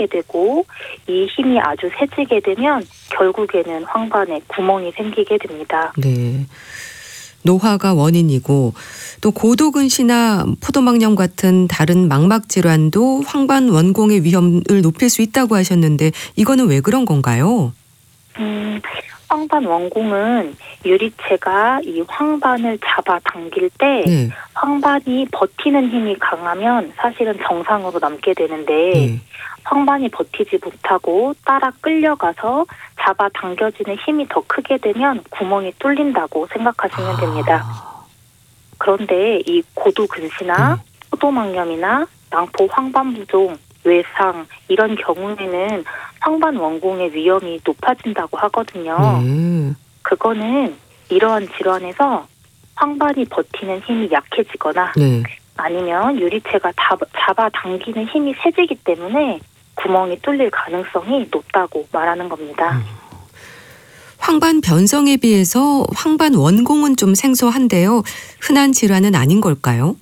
뚫리게 되고 이 힘이 아주 세지게 되면 결국에는 황반에 구멍이 생기게 됩니다. 네. 노화가 원인이고 또 고도근시나 포도막염 같은 다른 망막 질환도 황반 원공의 위험을 높일 수 있다고 하셨는데 이거는 왜 그런 건가요? 황반 원공은 유리체가 이 황반을 잡아 당길 때 네. 황반이 버티는 힘이 강하면 사실은 정상으로 남게 되는데 네. 황반이 버티지 못하고 따라 끌려가서 잡아 당겨지는 힘이 더 크게 되면 구멍이 뚫린다고 생각하시면 됩니다. 그런데 이 고도근시나 포도막염이나 낭포 황반부종, 외상 이런 경우에는 황반 원공의 위험이 높아진다고 하거든요. 그거는 이러한 질환에서 황반이 버티는 힘이 약해지거나 네. 아니면 유리체가 잡아 당기는 힘이 세지기 때문에 구멍이 뚫릴 가능성이 높다고 말하는 겁니다. 황반 변성에 비해서 황반 원공은 좀 생소한데요. 흔한 질환은 아닌 걸까요?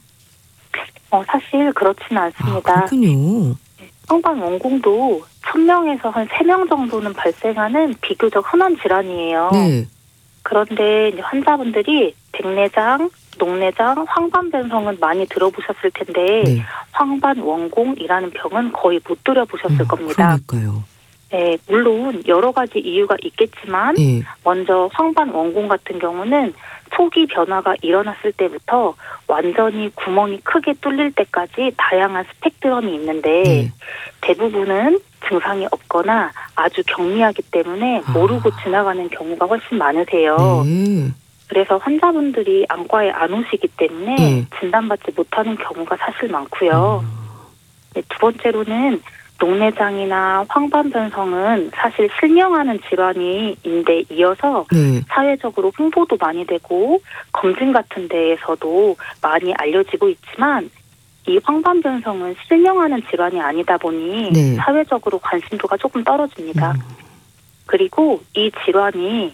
사실 그렇지는 않습니다. 그렇군요. 황반 원공도 1000명에서 한 3명 정도는 발생하는 비교적 흔한 질환이에요. 네. 그런데 이제 환자분들이 백내장, 녹내장, 황반 변성은 많이 들어보셨을 텐데 네. 황반 원공이라는 병은 거의 못 들어보셨을 겁니다. 그러니까요. 네, 물론 여러 가지 이유가 있겠지만 네. 먼저 황반 원공 같은 경우는 초기 변화가 일어났을 때부터 완전히 구멍이 크게 뚫릴 때까지 다양한 스펙트럼이 있는데 네. 대부분은 증상이 없거나 아주 경미하기 때문에 모르고 지나가는 경우가 훨씬 많으세요. 네. 그래서 환자분들이 안과에 안 오시기 때문에 네. 진단받지 못하는 경우가 사실 많고요. 네, 두 번째로는 녹내장이나 황반 변성은 사실 실명하는 질환인데 이어서 네. 사회적으로 홍보도 많이 되고 검진 같은 데에서도 많이 알려지고 있지만 이 황반 변성은 실명하는 질환이 아니다 보니 네. 사회적으로 관심도가 조금 떨어집니다. 그리고 이 질환이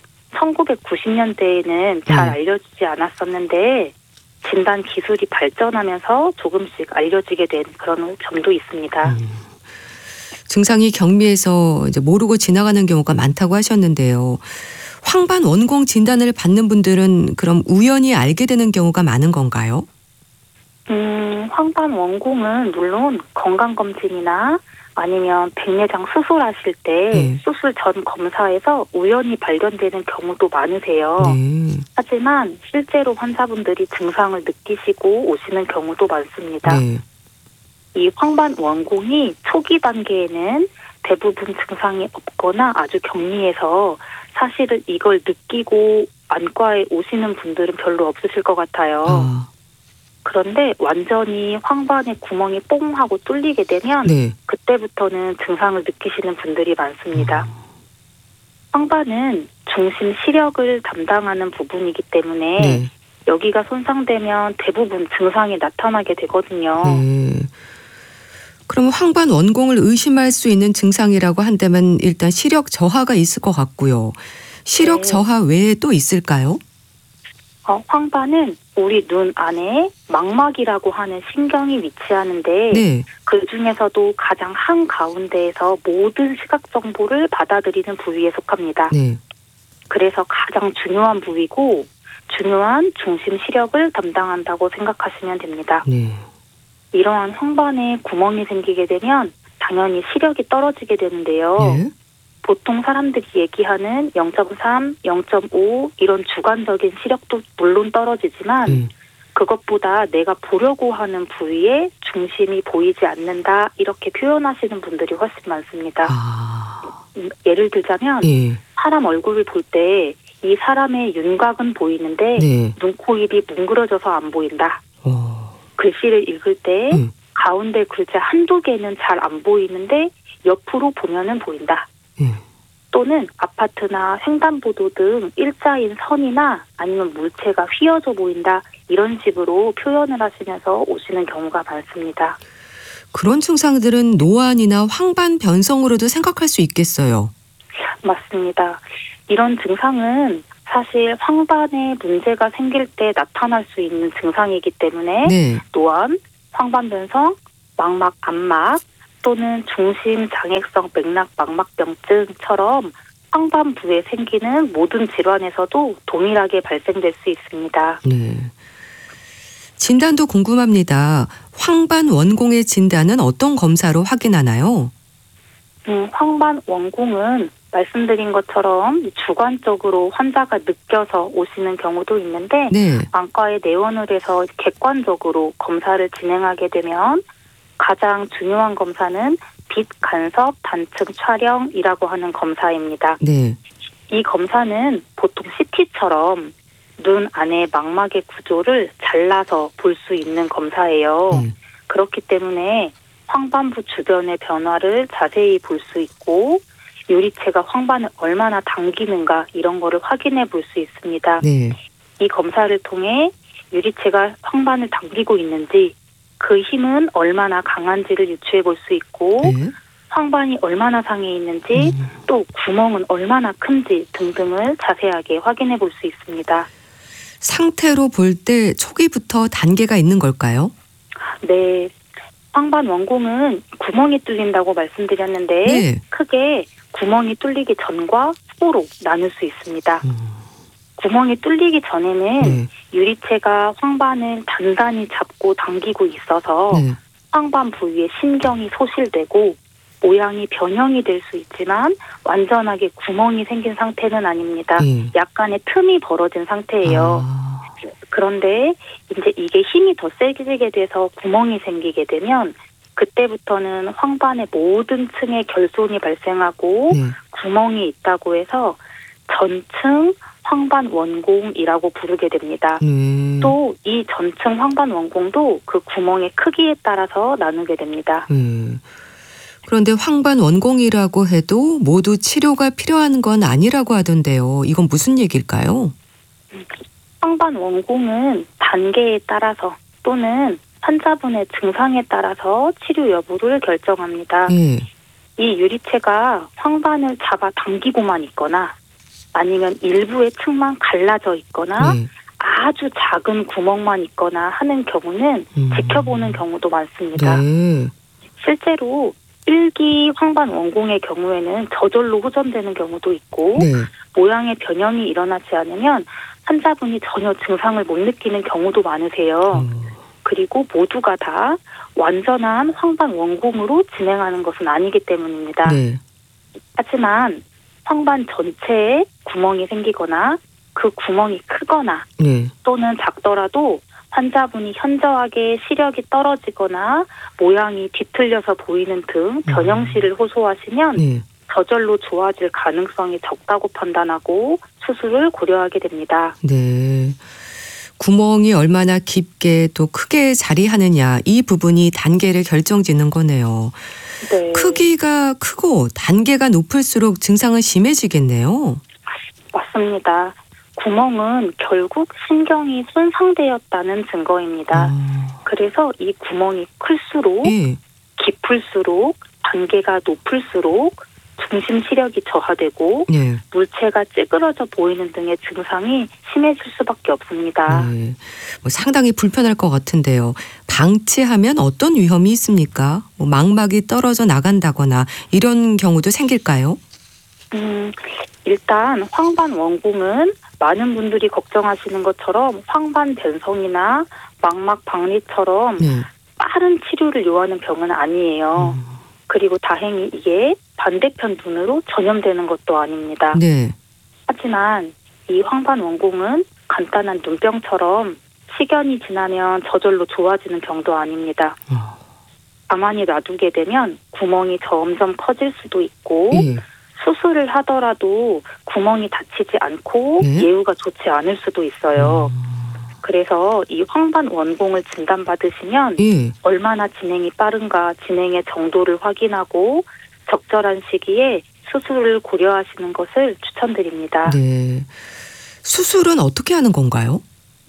1990년대에는 잘 알려지지 않았었는데 진단 기술이 발전하면서 조금씩 알려지게 된 그런 점도 있습니다. 증상이 경미해서 이제 모르고 지나가는 경우가 많다고 하셨는데요. 황반 원공 진단을 받는 분들은 그럼 우연히 알게 되는 경우가 많은 건가요? 황반 원공은 물론 건강검진이나 아니면 백내장 수술하실 때 수술 전 검사에서 우연히 발견되는 경우도 많으세요. 네. 하지만 실제로 환자분들이 증상을 느끼시고 오시는 경우도 많습니다. 네. 이 황반 원공이 초기 단계에는 대부분 증상이 없거나 아주 경미해서 사실은 이걸 느끼고 안과에 오시는 분들은 별로 없으실 것 같아요. 그런데 완전히 황반에 구멍이 뽕 하고 뚫리게 되면 네. 그때부터는 증상을 느끼시는 분들이 많습니다. 황반은 중심 시력을 담당하는 부분이기 때문에 네. 여기가 손상되면 대부분 증상이 나타나게 되거든요. 네. 그럼 황반 원공을 의심할 수 있는 증상이라고 한다면 일단 시력 저하가 있을 것 같고요. 시력 저하 외에 또 있을까요? 황반은 우리 눈 안에 망막이라고 하는 신경이 위치하는데 네. 그 중에서도 가장 한가운데에서 모든 시각 정보를 받아들이는 부위에 속합니다. 네. 그래서 가장 중요한 부위고 중요한 중심 시력을 담당한다고 생각하시면 됩니다. 네. 이러한 황반에 구멍이 생기게 되면 당연히 시력이 떨어지게 되는데요. 네. 보통 사람들이 얘기하는 0.3, 0.5 이런 주관적인 시력도 물론 떨어지지만 그것보다 내가 보려고 하는 부위에 중심이 보이지 않는다 이렇게 표현하시는 분들이 훨씬 많습니다. 예를 들자면 사람 얼굴을 볼 때 이 사람의 윤곽은 보이는데 네. 눈, 코, 입이 뭉그러져서 안 보인다. 글씨를 읽을 때 가운데 글자 한두 개는 잘 안 보이는데 옆으로 보면은 보인다. 또는 아파트나 횡단보도 등 일자인 선이나 아니면 물체가 휘어져 보인다. 이런 식으로 표현을 하시면서 오시는 경우가 많습니다. 그런 증상들은 노안이나 황반 변성으로도 생각할 수 있겠어요. 맞습니다. 이런 증상은 사실 황반에 문제가 생길 때 나타날 수 있는 증상이기 때문에 네. 노안, 황반 변성, 망막, 안막 또는 중심 장애성 맥락 망막병증처럼 황반부에 생기는 모든 질환에서도 동일하게 발생될 수 있습니다. 네. 진단도 궁금합니다. 황반원공의 진단은 어떤 검사로 확인하나요? 황반원공은 말씀드린 것처럼 주관적으로 환자가 느껴서 오시는 경우도 있는데 네. 안과에 내원을 해서 객관적으로 검사를 진행하게 되면 가장 중요한 검사는 빛 간섭 단층 촬영이라고 하는 검사입니다. 네. 이 검사는 보통 CT처럼 눈 안의 망막의 구조를 잘라서 볼 수 있는 검사예요. 그렇기 때문에 황반부 주변의 변화를 자세히 볼 수 있고 유리체가 황반을 얼마나 당기는가 이런 거를 확인해 볼 수 있습니다. 네. 이 검사를 통해 유리체가 황반을 당기고 있는지 그 힘은 얼마나 강한지를 유추해 볼 수 있고 네. 황반이 얼마나 상해 있는지 또 구멍은 얼마나 큰지 등등을 자세하게 확인해 볼 수 있습니다. 상태로 볼 때 초기부터 단계가 있는 걸까요? 네. 황반 원공은 구멍이 뚫린다고 말씀드렸는데 네. 크게 구멍이 뚫리기 전과 후로 나눌 수 있습니다. 구멍이 뚫리기 전에는 네. 유리체가 황반을 단단히 잡고 당기고 있어서 네. 황반 부위에 신경이 소실되고 모양이 변형이 될 수 있지만 완전하게 구멍이 생긴 상태는 아닙니다. 약간의 틈이 벌어진 상태예요. 그런데 이제 이게 힘이 더 세지게 돼서 구멍이 생기게 되면 그때부터는 황반의 모든 층에 결손이 발생하고 구멍이 있다고 해서 전층 황반 원공이라고 부르게 됩니다. 또 이 전층 황반 원공도 그 구멍의 크기에 따라서 나누게 됩니다. 그런데 황반 원공이라고 해도 모두 치료가 필요한 건 아니라고 하던데요. 이건 무슨 얘기일까요? 황반 원공은 단계에 따라서 또는 환자분의 증상에 따라서 치료 여부를 결정합니다. 이 유리체가 황반을 잡아 당기고만 있거나 아니면 일부의 층만 갈라져 있거나 아주 작은 구멍만 있거나 하는 경우는 지켜보는 경우도 많습니다. 실제로 1기 황반 원공의 경우에는 저절로 호전되는 경우도 있고 모양의 변형이 일어나지 않으면 환자분이 전혀 증상을 못 느끼는 경우도 많으세요. 그리고 모두가 다 완전한 황반 원공으로 진행하는 것은 아니기 때문입니다. 하지만 황반 전체에 구멍이 생기거나 그 구멍이 크거나 또는 작더라도 환자분이 현저하게 시력이 떨어지거나 모양이 뒤틀려서 보이는 등 변형시를 호소하시면 저절로 좋아질 가능성이 적다고 판단하고 수술을 고려하게 됩니다. 네. 구멍이 얼마나 깊게 또 크게 자리하느냐 이 부분이 단계를 결정짓는 거네요. 네. 크기가 크고 단계가 높을수록 증상은 심해지겠네요. 맞습니다. 구멍은 결국 신경이 손상되었다는 증거입니다. 그래서 이 구멍이 클수록 깊을수록 단계가 높을수록 중심 시력이 저하되고 물체가 찌그러져 보이는 등의 증상이 심해질 수밖에 없습니다. 뭐 상당히 불편할 것 같은데요. 방치하면 어떤 위험이 있습니까? 뭐 망막이 떨어져 나간다거나 이런 경우도 생길까요? 일단 황반 원공은 많은 분들이 걱정하시는 것처럼 황반 변성이나 망막 박리처럼 빠른 치료를 요하는 병은 아니에요. 그리고 다행히 이게 반대편 눈으로 전염되는 것도 아닙니다. 하지만 이 황반 원공은 간단한 눈병처럼 시간이 지나면 저절로 좋아지는 병도 아닙니다. 가만히 놔두게 되면 구멍이 점점 커질 수도 있고 수술을 하더라도 구멍이 닫히지 않고 예후가 좋지 않을 수도 있어요. 그래서 이 황반 원공을 진단받으시면 얼마나 진행이 빠른가 진행의 정도를 확인하고 적절한 시기에 수술을 고려하시는 것을 추천드립니다. 수술은 어떻게 하는 건가요?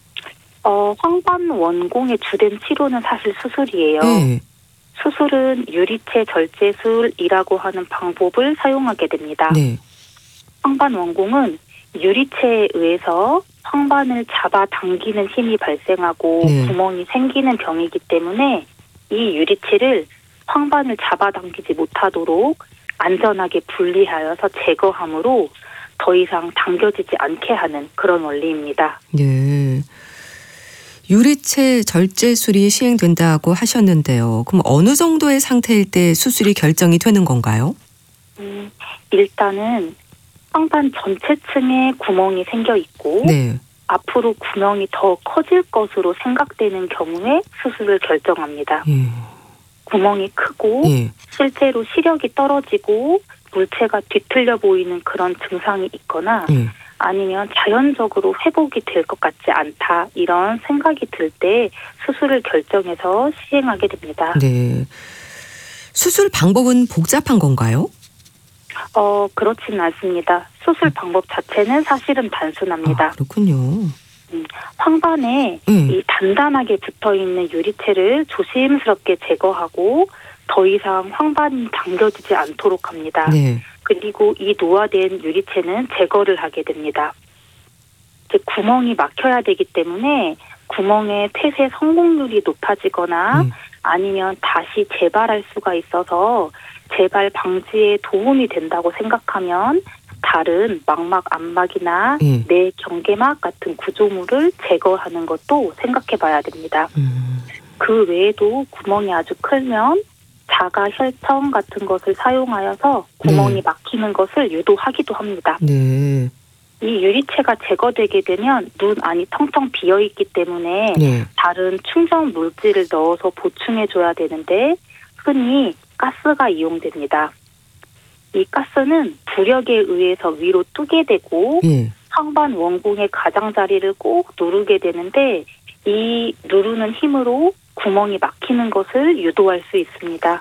황반 원공의 주된 치료는 사실 수술이에요. 수술은 유리체 절제술이라고 하는 방법을 사용하게 됩니다. 황반 원공은 유리체에 의해서 황반을 잡아 당기는 힘이 발생하고 구멍이 생기는 병이기 때문에 이 유리체를 황반을 잡아당기지 못하도록 안전하게 분리하여서 제거함으로 더 이상 당겨지지 않게 하는 그런 원리입니다. 네. 유리체 절제술이 시행된다고 하셨는데요. 그럼 어느 정도의 상태일 때 수술이 결정이 되는 건가요? 일단은 황반 전체층에 구멍이 생겨 있고 네. 앞으로 구멍이 더 커질 것으로 생각되는 경우에 수술을 결정합니다. 구멍이 크고 실제로 시력이 떨어지고 물체가 뒤틀려 보이는 그런 증상이 있거나 아니면 자연적으로 회복이 될 것 같지 않다 이런 생각이 들 때 수술을 결정해서 시행하게 됩니다. 네. 수술 방법은 복잡한 건가요? 그렇지는 않습니다. 수술 방법 자체는 사실은 단순합니다. 그렇군요. 황반에 이 단단하게 붙어있는 유리체를 조심스럽게 제거하고 더 이상 황반이 당겨지지 않도록 합니다. 네. 그리고 이 노화된 유리체는 제거를 하게 됩니다. 즉 구멍이 막혀야 되기 때문에 구멍의 폐쇄 성공률이 높아지거나 아니면 다시 재발할 수가 있어서 재발 방지에 도움이 된다고 생각하면 다른 망막 압막이나 뇌 경계막 같은 구조물을 제거하는 것도 생각해 봐야 됩니다. 그 외에도 구멍이 아주 크면 자가 혈청 같은 것을 사용하여서 구멍이 막히는 것을 유도하기도 합니다. 네. 이 유리체가 제거되게 되면 눈 안이 텅텅 비어있기 때문에 다른 충전 물질을 넣어서 보충해줘야 되는데 흔히 가스가 이용됩니다. 이 가스는 부력에 의해서 위로 뜨게 되고 황반 원공의 가장자리를 꼭 누르게 되는데 이 누르는 힘으로 구멍이 막히는 것을 유도할 수 있습니다.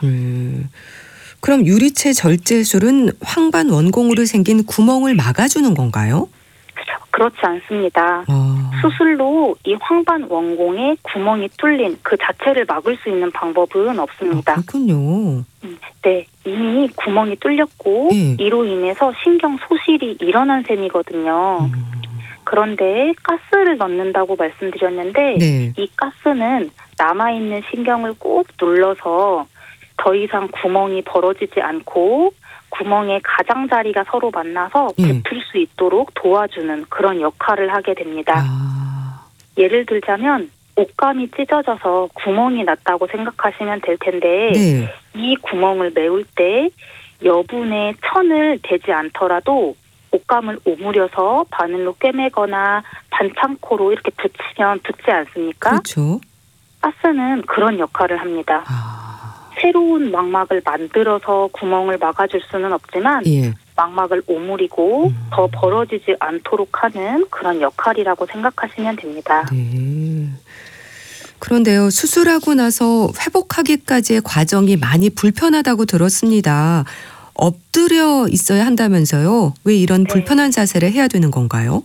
그럼 유리체 절제술은 황반 원공으로 생긴 구멍을 막아주는 건가요? 그렇지 않습니다. 수술로 이 황반 원공에 구멍이 뚫린 그 자체를 막을 수 있는 방법은 없습니다. 그렇군요. 네, 이미 구멍이 뚫렸고 이로 인해서 신경 소실이 일어난 셈이거든요. 그런데 가스를 넣는다고 말씀드렸는데 이 가스는 남아있는 신경을 꼭 눌러서 더 이상 구멍이 벌어지지 않고 구멍의 가장자리가 서로 만나서 붙을 수 있도록 도와주는 그런 역할을 하게 됩니다. 예를 들자면 옷감이 찢어져서 구멍이 났다고 생각하시면 될 텐데 이 구멍을 메울 때 여분의 천을 대지 않더라도 옷감을 오므려서 바늘로 꿰매거나 반창고로 이렇게 붙이면 붙지 않습니까? 그렇죠. 가스는 그런 역할을 합니다. 새로운 망막을 만들어서 구멍을 막아줄 수는 없지만 망막을 오므리고 더 벌어지지 않도록 하는 그런 역할이라고 생각하시면 됩니다. 네. 그런데요, 수술하고 나서 회복하기까지의 과정이 많이 불편하다고 들었습니다. 엎드려 있어야 한다면서요? 왜 이런 불편한 자세를 해야 되는 건가요?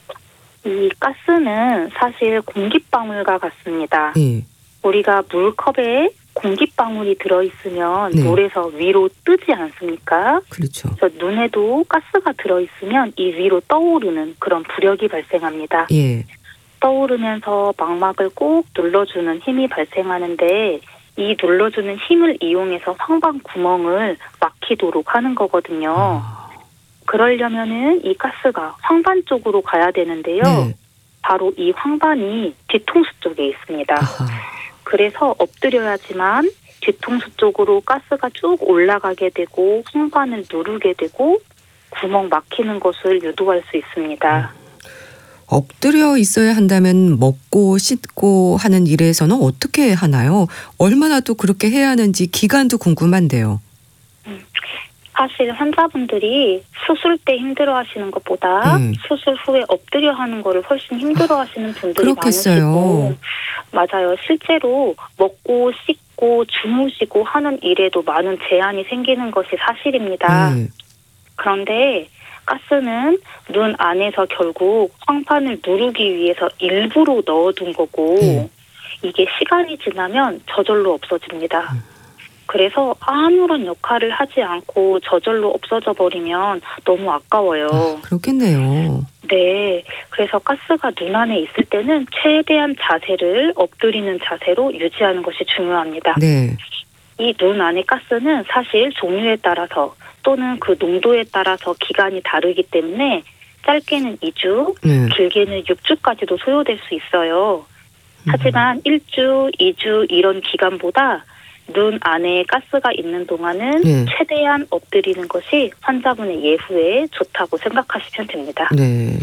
이 가스는 사실 공기방울과 같습니다. 우리가 물컵에 공기방울이 들어있으면 물에서 위로 뜨지 않습니까? 그렇죠. 눈에도 가스가 들어있으면 이 위로 떠오르는 그런 부력이 발생합니다. 떠오르면서 망막을 꼭 눌러주는 힘이 발생하는데 이 눌러주는 힘을 이용해서 황반 구멍을 막히도록 하는 거거든요. 그러려면은 이 가스가 황반 쪽으로 가야 되는데요. 바로 이 황반이 뒤통수 쪽에 있습니다. 그래서 엎드려야지만 뒤통수 쪽으로 가스가 쭉 올라가게 되고 황반을 누르게 되고 구멍 막히는 것을 유도할 수 있습니다. 엎드려 있어야 한다면 먹고 씻고 하는 일에서는 어떻게 하나요? 얼마나 또 그렇게 해야 하는지 기간도 궁금한데요. 사실 환자분들이 수술 때 힘들어하시는 것보다 수술 후에 엎드려 하는 거를 훨씬 힘들어하시는 분들이 많으시고 맞아요. 실제로 먹고 씻고 주무시고 하는 일에도 많은 제한이 생기는 것이 사실입니다. 그런데 가스는 눈 안에서 결국 황반을 누르기 위해서 일부러 넣어둔 거고 이게 시간이 지나면 저절로 없어집니다. 그래서 아무런 역할을 하지 않고 저절로 없어져 버리면 너무 아까워요. 그렇겠네요. 네. 그래서 가스가 눈 안에 있을 때는 최대한 자세를 엎드리는 자세로 유지하는 것이 중요합니다. 이 눈 안의 가스는 사실 종류에 따라서 또는 그 농도에 따라서 기간이 다르기 때문에 짧게는 2주, 길게는 6주까지도 소요될 수 있어요. 하지만 1주, 2주 이런 기간보다 눈 안에 가스가 있는 동안은 최대한 엎드리는 것이 환자분의 예후에 좋다고 생각하시면 됩니다. 네.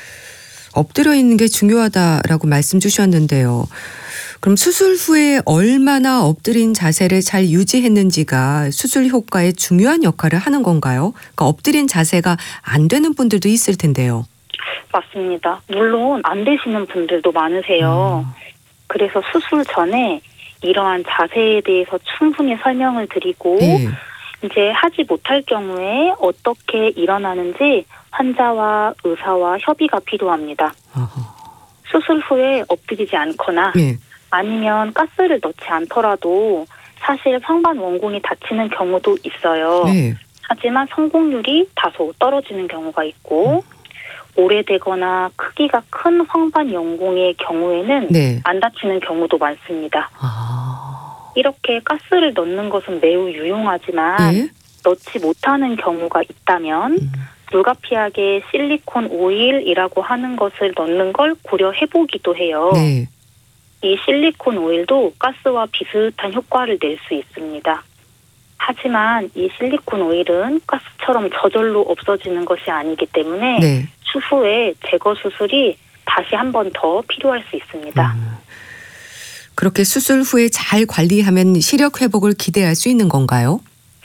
엎드려 있는 게 중요하다라고 말씀 주셨는데요. 그럼 수술 후에 얼마나 엎드린 자세를 잘 유지했는지가 수술 효과에 중요한 역할을 하는 건가요? 그러니까 엎드린 자세가 안 되는 분들도 있을 텐데요. 맞습니다. 물론 안 되시는 분들도 많으세요. 그래서 수술 전에 이러한 자세에 대해서 충분히 설명을 드리고 이제 하지 못할 경우에 어떻게 일어나는지 환자와 의사와 협의가 필요합니다. 수술 후에 엎드리지 않거나 아니면 가스를 넣지 않더라도 사실 황반 원공이 다치는 경우도 있어요. 하지만 성공률이 다소 떨어지는 경우가 있고 오래되거나 크기가 큰 황반 원공의 경우에는 안 다치는 경우도 많습니다. 이렇게 가스를 넣는 것은 매우 유용하지만 넣지 못하는 경우가 있다면 불가피하게 실리콘 오일이라고 하는 것을 넣는 걸 고려해보기도 해요. 이 실리콘 오일도 가스와 비슷한 효과를 낼 수 있습니다. 하지만 이 실리콘 오일은 가스처럼 저절로 없어지는 것이 아니기 때문에 추후에 제거 수술이 다시 한 번 더 필요할 수 있습니다. 그렇게 수술 후에 잘 관리하면 시력 회복을 기대할 수 있는 건가요?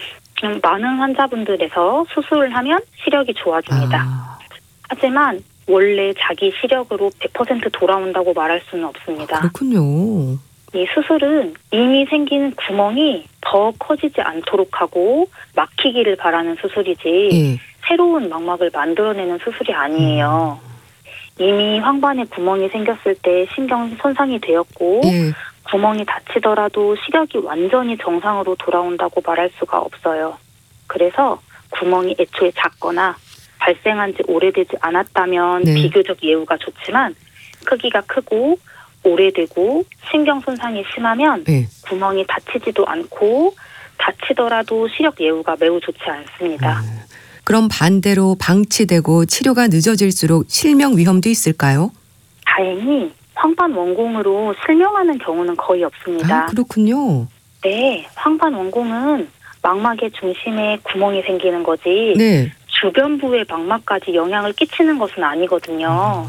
많은 환자분들에서 수술을 하면 시력이 좋아집니다. 하지만 원래 자기 시력으로 100% 돌아온다고 말할 수는 없습니다. 그렇군요. 이 수술은 이미 생기는 구멍이 더 커지지 않도록 하고 막히기를 바라는 수술이지 새로운 망막을 만들어내는 수술이 아니에요. 이미 황반에 구멍이 생겼을 때 신경 손상이 되었고 구멍이 닫히더라도 시력이 완전히 정상으로 돌아온다고 말할 수가 없어요. 그래서 구멍이 애초에 작거나 발생한 지 오래되지 않았다면 비교적 예후가 좋지만 크기가 크고 오래되고 신경 손상이 심하면 구멍이 닫히지도 않고 닫히더라도 시력 예후가 매우 좋지 않습니다. 그럼 반대로 방치되고 치료가 늦어질수록 실명 위험도 있을까요? 다행히 황반 원공으로 실명하는 경우는 거의 없습니다. 그렇군요. 네, 황반 원공은 망막의 중심에 구멍이 생기는 거지 주변부의 망막까지 영향을 끼치는 것은 아니거든요.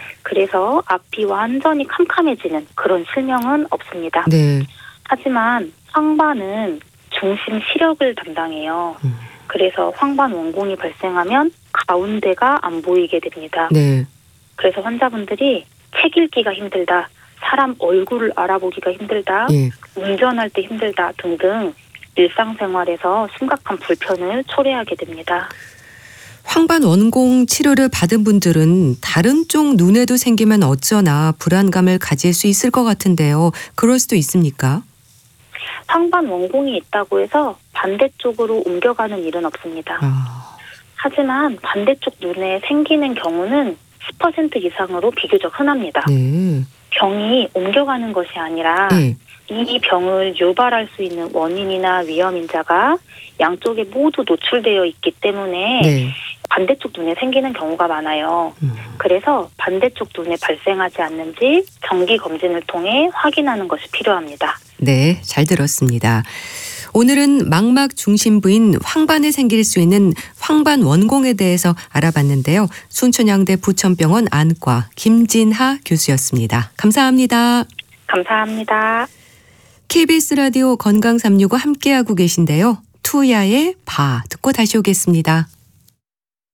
그래서 앞이 완전히 캄캄해지는 그런 실명은 없습니다. 하지만 황반은 중심 시력을 담당해요. 그래서 황반 원공이 발생하면 가운데가 안 보이게 됩니다. 그래서 환자분들이 책 읽기가 힘들다, 사람 얼굴을 알아보기가 힘들다, 운전할 때 힘들다 등등 일상생활에서 심각한 불편을 초래하게 됩니다. 황반 원공 치료를 받은 분들은 다른 쪽 눈에도 생기면 어쩌나 불안감을 가질 수 있을 것 같은데요. 그럴 수도 있습니까? 황반 원공이 있다고 해서 반대쪽으로 옮겨가는 일은 없습니다. 하지만 반대쪽 눈에 생기는 경우는 10% 이상으로 비교적 흔합니다. 병이 옮겨가는 것이 아니라 이 병을 유발할 수 있는 원인이나 위험인자가 양쪽에 모두 노출되어 있기 때문에 반대쪽 눈에 생기는 경우가 많아요. 그래서 반대쪽 눈에 발생하지 않는지 정기 검진을 통해 확인하는 것이 필요합니다. 네, 잘 들었습니다. 오늘은 망막 중심부인 황반에 생길 수 있는 황반 원공에 대해서 알아봤는데요. 순천향대 부천병원 안과 김진하 교수였습니다. 감사합니다. 감사합니다. KBS 라디오 건강365 함께하고 계신데요. 투야의 바 듣고 다시 오겠습니다.